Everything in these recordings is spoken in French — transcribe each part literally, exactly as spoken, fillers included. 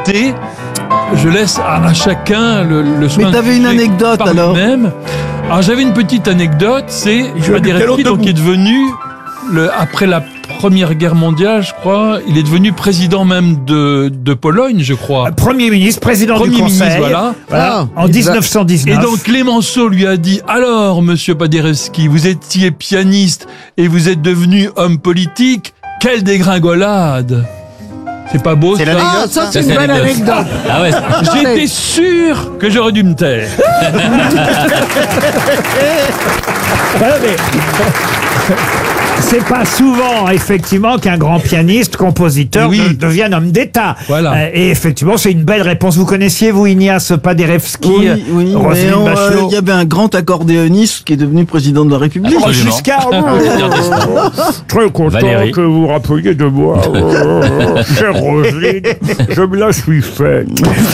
écoutez, je laisse à, à chacun le, le soin. Mais t'avais une anecdote alors. Même. Alors j'avais une petite anecdote, c'est Paderewski, donc qui est devenu le, après la Première Guerre mondiale, je crois, il est devenu président même de, de Pologne, je crois. Premier ministre, président Premier du Conseil. ministre, voilà. Voilà, Ah, en dix-neuf cent dix-neuf. Et donc Clémenceau lui a dit, alors monsieur Paderewski, vous étiez pianiste et vous êtes devenu homme politique, quelle dégringolade! C'est pas beau, C'est ça? l'anecdote, Ah, ça ça c'est une belle anecdote. Ah ouais. J'étais sûr que j'aurais dû me taire. Voilà, mais c'est pas souvent, effectivement, qu'un grand pianiste, compositeur Oui. de- devienne homme d'État. Voilà. Euh, et effectivement, c'est une belle réponse. Vous connaissiez, vous, Ignace Paderewski, Oui, euh, oui, mais Roselyne on, euh, Bachelot? il y avait un grand accordéoniste qui est devenu président de la République. Oh, Absolument. Giscard, très content Valérie. que vous rappeliez de moi, chère Roselyne, je me la suis faite.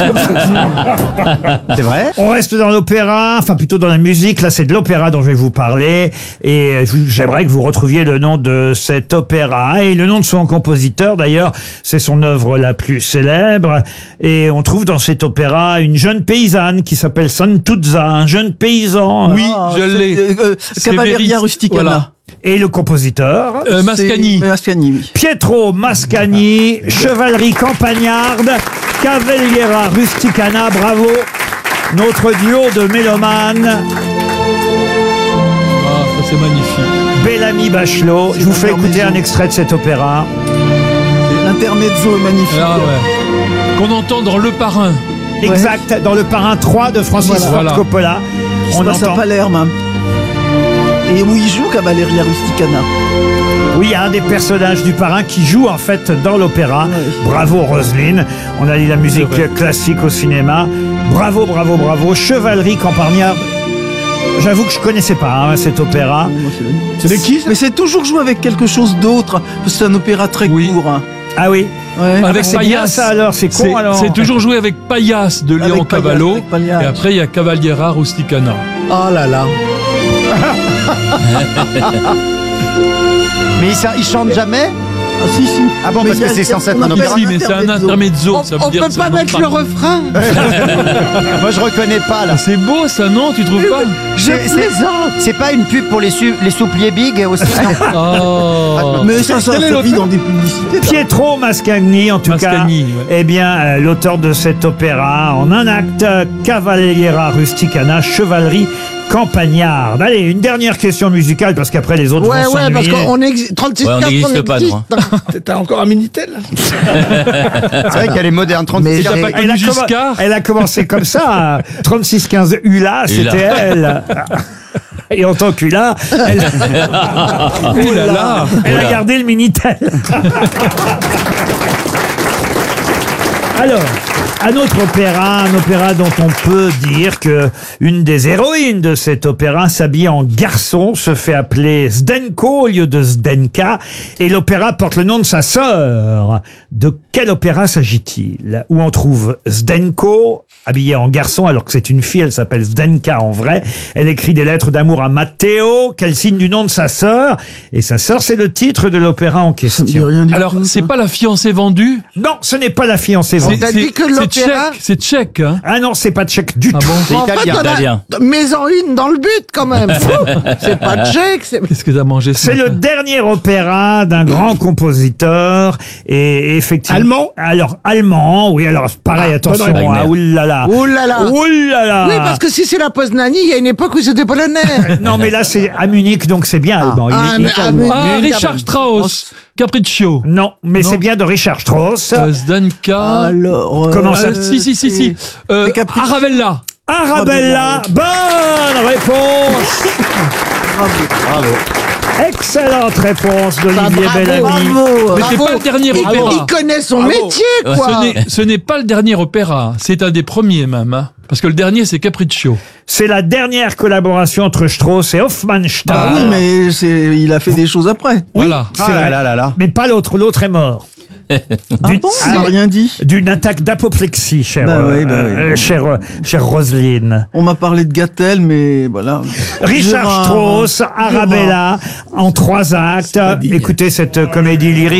C'est vrai? On reste dans l'opéra, enfin plutôt dans la musique. Là, c'est de l'opéra dont je vais vous parler. Et je- j'aimerais que vous retrouviez le nom de cet opéra et le nom de son compositeur. D'ailleurs, c'est son œuvre la plus célèbre. Et on trouve dans cet opéra une jeune paysanne qui s'appelle Santuzza, un jeune paysan. Oui, Ah, je c'est, l'ai. euh, C'est Cavalleria Véris- Rusticana. voilà. Et le compositeur, Euh, Mascagni. C'est- Mascagni, oui. Pietro Mascagni, chevalerie campagnarde, Cavalliera Rusticana, bravo. Notre duo de mélomanes, Ah, ça c'est magnifique. Bellamy Bachelot. Je vous fais écouter un extrait de cet opéra. L'intermezzo est magnifique. Ah ouais. Qu'on entend dans Le Parrain. Exact, dans le Parrain trois de Francis Ford Voilà. Coppola. Qui se On passe à entend. Palerme. Et où il joue Cavalleria Rusticana. Oui, il y a un des personnages du Parrain qui joue en fait dans l'opéra. Ouais. Bravo Roselyne. On a dit la musique C'est vrai. classique au cinéma. Bravo, bravo, bravo. Chevalerie campagnarde. J'avoue que je connaissais pas hein, cet opéra. C'est de qui Mais c'est toujours joué avec quelque chose d'autre. Parce que c'est un opéra très Oui. court. hein. Ah oui. Ouais. Avec c'est bien Paillasse. ça alors, c'est con C'est alors. c'est toujours joué avec Paillasse de Léon Avec Paillasse, Cavallo. avec Paillasse. Et après, il y a Cavalliera Rusticana. Oh là là. Mais il, sa- il chante jamais? Ah si, si. Ah bon, Mais parce il y a- que c'est censé être on un appelle opéra. Si, mais c'est un intermezzo. On, ça veut on dire peut que pas ça mettre monte le refrain. Moi, je reconnais pas là. C'est beau ça, non? Tu trouves pas? C'est- C'est c'est pas une pub pour les, su- les soupliers big aussi? non Oh. Mais ça, ça, Quel est ça l'autre vit dans des publicités. Pietro Mascagni, en tout Mascagni, cas, ouais. eh bien, euh, l'auteur de cet opéra, en un acte, Cavalliera Rusticana, chevalerie campagnarde. Allez, une dernière question musicale, parce qu'après les autres Ouais, vont ouais, parce s'ennuyer. qu'on existe. trente-six Ouais, on quatre, n'existe pas, nous, hein. T'as encore un Minitel? C'est vrai qu'elle est moderne, trente-six. Mais t'as et- pas Elle a, Giscard. commen- elle a commencé comme ça, trente-six quinze Hula, c'était elle. Et en tant qu'Hula, elle, Oh là là. elle a gardé le Minitel. Alors, un autre opéra, un opéra dont on peut dire que une des héroïnes de cet opéra s'habille en garçon, se fait appeler Zdenko au lieu de Zdenka, et l'opéra porte le nom de sa sœur. De quel opéra s'agit-il? Où on trouve Zdenko, habillée en garçon, alors que c'est une fille, elle s'appelle Zdenka en vrai. Elle écrit des lettres d'amour à Matteo, qu'elle signe du nom de sa sœur, et sa sœur, c'est le titre de l'opéra en Ça me dit question. rien du Alors, tout, c'est ça. pas La fiancée vendue? Non, ce n'est pas la fiancée vendue. T'as dit que c'est l'opéra- tchèque, c'est tchèque, hein? Ah non, c'est pas tchèque du Ah tout. bon? C'est En fait, italien. on a- Italien. Mets-en une dans le but quand même. C'est pas tchèque. c'est- Qu'est-ce que t'as mangé ce C'est le matin? dernier opéra d'un grand compositeur et effectivement. Allemand Alors allemand, oui. Alors pareil, attention. Wagner. Ah, oulala. Ouh là là. Oulala. Oui, parce que si c'est la Poznanie, il y a une époque où c'était polonais. Non, mais là c'est à Munich, donc c'est bien allemand. Il est- Ah, il mais- est ah, allemand. mais- Ah, Munich, Richard ah, Strauss. Capriccio. Non, mais Non. c'est bien de Richard Strauss. Euh, Zdenka. Alors, euh, Comment ça- Euh, si, si, si, si. Euh, c'est Capriccio. Aravella. Arabella. Bonne réponse. Bravo. Excellente réponse d'Olivier bravo, Bellamy. bravo. Mais c'est Bravo. pas le dernier Il, opéra. il connaît son métier, Ce quoi. n'est- Ce n'est pas le dernier opéra. C'est un des premiers même. Hein. Parce que le dernier, c'est Capriccio. C'est la dernière collaboration entre Strauss et Hofmannsthal. Ah oui, mais c'est, il a fait des choses après. Voilà. C'est Ah là vrai. là là là. Mais pas l'autre, l'autre est mort. Ah D'une- bon, il n'a rien dit. D'une attaque d'apoplexie, chère, Bah euh, oui, bah oui. euh, chère, euh, chère Roselyne. On m'a parlé de Gattel, mais voilà. Richard Gérard- Strauss, Arabella, en trois actes. Écoutez cette euh, comédie lyrique.